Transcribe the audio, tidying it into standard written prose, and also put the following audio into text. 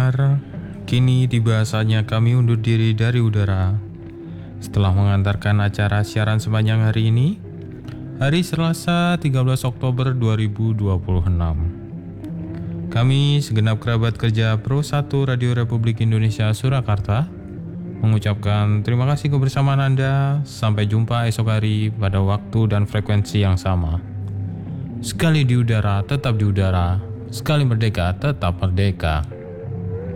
pendengar, kini tiba saatnya kami undur diri dari udara. Setelah mengantarkan acara siaran sepanjang hari ini, hari Selasa 13 Oktober 2026. Kami segenap kerabat kerja Pro 1 Radio Republik Indonesia Surakarta mengucapkan terima kasih kebersamaan Anda. Sampai jumpa esok hari pada waktu dan frekuensi yang sama. Sekali di udara, tetap di udara. Sekali merdeka, tetap merdeka.